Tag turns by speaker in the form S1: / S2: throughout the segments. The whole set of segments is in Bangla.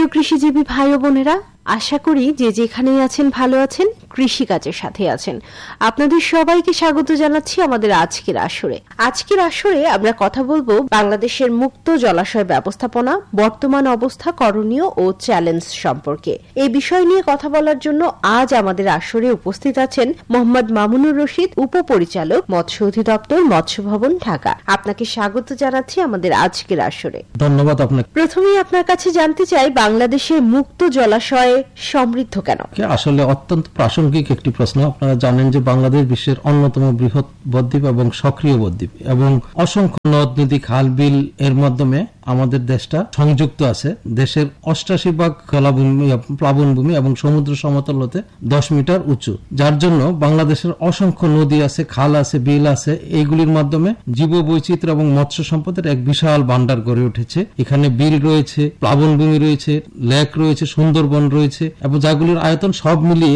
S1: কৃষিজীবী ভাই ও বোনেরা, আশা করি যে যেখানেই আছেন ভালো আছেন, কৃষিকাজের সাথে আছেন। আপনাদের সবাইকে স্বাগত জানাচ্ছি আমাদের আজকের আসরে। আজকের আসরে আমরা কথা বলবো বাংলাদেশের মুক্ত জলাশয় ব্যবস্থাপনা, বর্তমান অবস্থা, করণীয় ও চ্যালেঞ্জ সম্পর্কে। এই বিষয় নিয়ে কথা বলার জন্য আজ আমাদের আসরে উপস্থিত আছেন মোহাম্মদ মামুনুর রশিদ, উপপরিচালক, মৎস্য অধিদপ্তর, মৎস্য ভবন, ঢাকা। আপনাকে স্বাগত জানাচ্ছি আমাদের আজকের আসরে।
S2: ধন্যবাদ আপনাকে।
S1: প্রথমেই আপনার কাছে জানতে চাই, বাংলাদেশের মুক্ত জলাশয় সমৃদ্ধ কেন?
S2: আসলে অত্যন্ত প্রাসঙ্গিক একটি প্রশ্ন। আপনারা জানেন যে বাংলাদেশ বিশ্বের অন্যতম বৃহৎ বদ্বীপ এবং সক্রিয় বদ্বীপ, এবং অসংখ্য নদ নদী, খাল বিল এর মাধ্যমে আমাদের দেশটা সংযুক্ত আছে। দেশের ৮৮% প্লাবনভূমি এবং সমুদ্র সমতল হতে 10 মিটার উঁচু, যার জন্য বাংলাদেশের অসংখ্য নদী আছে, খাল আছে, বিল আছে। এইগুলির মাধ্যমে জীববৈচিত্র্য এবং মৎস্য সম্পদের এক বিশাল ভান্ডার গড়ে উঠেছে। এখানে বিল রয়েছে, প্লাবনভূমি রয়েছে, লেক রয়েছে, সুন্দরবন রয়েছে, এবং যাগুলির আয়তন সব মিলিয়ে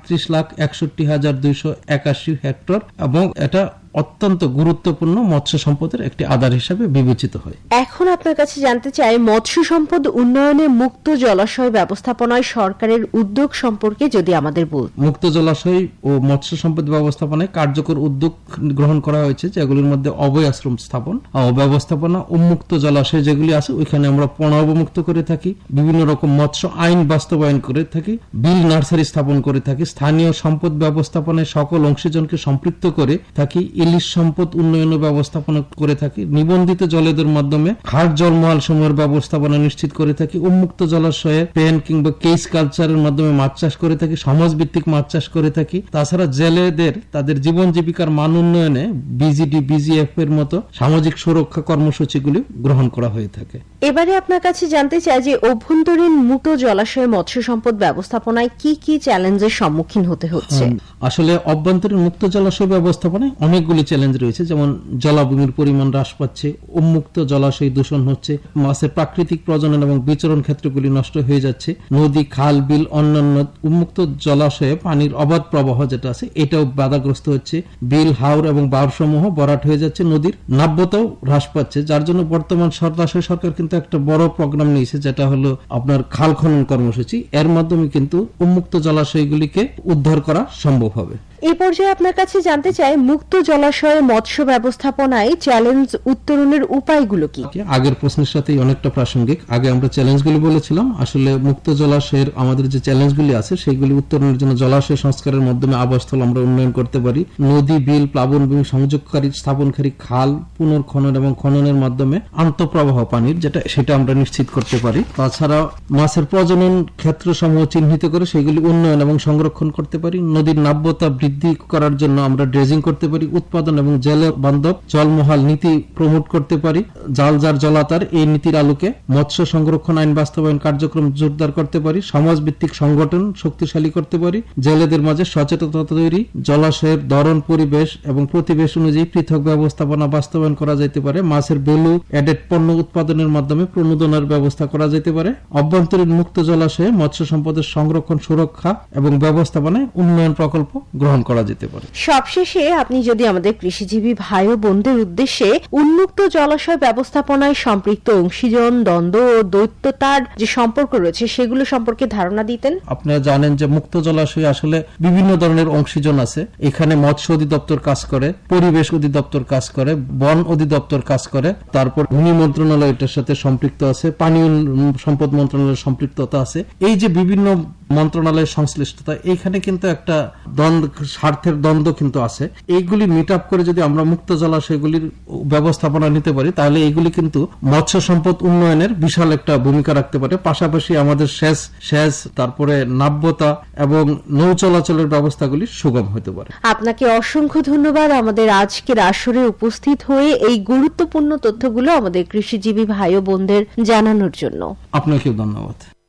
S2: ৩৮,৬১,২৮১ হেক্টর, এবং এটা অত্যন্ত গুরুত্বপূর্ণ মৎস্য সম্পদের একটি আধার হিসেবে বিবেচিত হয়।
S1: এখন আপনার কাছে জানতে চাই, মৎস্য সম্পদ উন্নয়নে মুক্ত জলাশয় ব্যবস্থাপনায় সরকারের উদ্যোগ সম্পর্কে যদি আমাদের বলতেন।
S2: মুক্ত জলাশয় ও মৎস্য সম্পদ ব্যবস্থাপনায় কার্যকর উদ্যোগ গ্রহণ করা হয়েছে, যেগুলির মধ্যে অভয় আশ্রম স্থাপন ও ব্যবস্থাপনা, উন্মুক্ত জলাশয় যেগুলি আছে ওইখানে আমরা অবমুক্ত করে থাকি, বিভিন্ন রকম মৎস্য আইন বাস্তবায়ন করে থাকি, বিল নার্সারি স্থাপন করে থাকি, স্থানীয় সম্পদ ব্যবস্থাপনায় সকল অংশীজনকে সম্পৃক্ত করে থাকি, ইলিশ সম্পদ উন্নয়ন ব্যবস্থাপনা করে থাকি, নিবন্ধিত জলেদের মাধ্যমে খাল জলমহল সমূহের ব্যবস্থাপনা নিশ্চিত করে থাকি, উন্মুক্ত জলাশয়ে পেন কিংবা কেস কালচারের মাধ্যমে মাছ চাষ করে থাকি, সমাজভিত্তিক মাছ চাষ করে থাকি। তাছাড়া জেলেদের তাদের জীবন জীবিকার মান উন্নয়নে বিজিডি, বিজিএফ এর মতো সামাজিক সুরক্ষা কর্মসূচিগুলি গ্রহণ করা হয়ে থাকে।
S1: এবারে আপনার কাছে জানতে চাই যে অভ্যন্তরীণ মুক্ত জলাশয় মৎস্য সম্পদ ব্যবস্থাপনায় কি কি চ্যালেঞ্জের সম্মুখীন হতে হচ্ছে?
S2: আসলে অভ্যন্তরীণ মুক্ত জলাশয় ব্যবস্থাপনায় অনেকগুলি চ্যালেঞ্জ রয়েছে, যেমন জলাভূমির পরিমাণ হ্রাস পাচ্ছে, উন্মুক্ত জলাশয় দূষণ হচ্ছে, মাছের প্রাকৃতিক প্রজনন এবং বিচরণ ক্ষেত্রগুলি নষ্ট হয়ে যাচ্ছে, নদী, খাল, বিল, অন্যান্য উন্মুক্ত জলাশয়ে পানির অবাধ প্রবাহ যেটা আছে এটাও বাধাগ্রস্ত হচ্ছে, বিল, হাওর এবং বাঁধসমূহ ভরাট হয়ে যাচ্ছে, নদীর নাব্যতাও হ্রাস পাচ্ছে। যার জন্য বর্তমান সরকার কিন্তু একটা বড় প্রোগ্রাম নিয়েছে, যেটা হলো আপনার খাল খনন কর্মসূচি। এর মাধ্যমে কিন্তু উন্মুক্ত জলাশয়গুলিকে উদ্ধার করা সম্ভব হবে।
S1: এই পর্যায়ে আপনার কাছে জানতে চাই, মুক্ত জলাশয়ে মৎস্য ব্যবস্থাপনায় চ্যালেঞ্জ উত্তরণের উপায়গুলো কি?
S2: আগের প্রশ্নের সাথে অনেকটা প্রাসঙ্গিক। আগে আমরা চ্যালেঞ্জগুলি বলেছিলাম, আসলে মুক্ত জলাশয়ের আমাদের যে চ্যালেঞ্জগুলি আছে সেগুলি উত্তরণের জন্য জলাশয় সংস্কারের মাধ্যমে আবাসস্থল আমরা উন্নয়ন করতে পারি, নদী, বিল, প্লাবনভূমি সংযোগকারী স্থাপনকারী খাল পুনর্খনন এবং খননের মাধ্যমে আন্তঃপ্রবাহ পানির সেটা আমরা নিশ্চিত করতে পারি। তাছাড়া মাছের প্রজনন ক্ষেত্র সমূহ চিহ্নিত করে সেগুলি উন্নয়ন এবং সংরক্ষণ করতে পারি, নদীর নাব্যতা বৃদ্ধি করার জন্য আমরা ড্রেজিং করতে পারি, উৎপাদন এবং জেলে বান্ধব জলমহাল নীতি প্রমোট করতে পারি, জাল যার জলাতার এই নীতির আলোকে মৎস্য সংরক্ষণ আইন বাস্তবায়ন কার্যক্রম জোরদার করতে পারি, সমাজভিত্তিক সংগঠন শক্তিশালী করতে পারি, জেলেদের মাঝে সচেতনতা তৈরি, জলাশয়ের ধরন, পরিবেশ এবং প্রতিবেশ অনুযায়ী পৃথক ব্যবস্থাপনা বাস্তবায়ন করা যেতে পারে, মাছের ভ্যালু এডেড পণ্য উৎপাদনের মাধ্যমে প্রণোদনের ব্যবস্থা করা যেতে পারে, অভ্যন্তরীণ মুক্ত জলাশয়ে মৎস্য সম্পদের সংরক্ষণ, সুরক্ষা এবং ব্যবস্থাপনায় উন্নয়ন প্রকল্প গ্রহণ করা যেতে পারে।
S1: সবশেষে আপনি যদি আমাদের কৃষিজীবী ভাই ও বোনদের উদ্দেশ্যে উন্মুক্ত জলাশয় ব্যবস্থাপনায় সম্পৃক্ত অংশীজন, দ্বন্দ্ব ও দ্বৈততার যে সম্পর্ক রয়েছে সেগুলো সম্পর্কে ধারণা দিতেন।
S2: আপনারা জানেন যে মুক্ত জলাশয়ে আসলে বিভিন্ন ধরনের অংশীজন আছে। এখানে মৎস্য অধিদপ্তর কাজ করে, পরিবেশ অধিদপ্তর কাজ করে, বন অধিদপ্তর কাজ করে, তারপর ভূমি মন্ত্রণালয় এটার সাথে সম্পৃক্ত আছে, পানি সম্পদ মন্ত্রণালয়ের সম্পৃক্ততা আছে। এই যে বিভিন্ন মন্ত্রণালয়ের সংশ্লিষ্টতা, এইখানে কিন্তু একটা স্বার্থের দ্বন্দ্ব কিন্তু আছে। এইগুলি মিট আপ করে যদি আমরা মুক্ত জলাশয়গুলির ব্যবস্থাপনা নিতে পারি, তাহলে এইগুলি কিন্তু মৎস্য সম্পদ উন্নয়নের বিশাল একটা ভূমিকা রাখতে পারে। পাশাপাশি আমাদের সেচ, তারপরে নাব্যতা এবং নৌ চলাচলের ব্যবস্থাগুলি সুগম হতে পারে।
S1: আপনাকে অসংখ্য ধন্যবাদ আমাদের আজকের আসরে উপস্থিত হয়ে এই গুরুত্বপূর্ণ তথ্যগুলো আমাদের কৃষিজীবী ভাই ও বোনদের জানানোর জন্য।
S2: আপনাকেও ধন্যবাদ।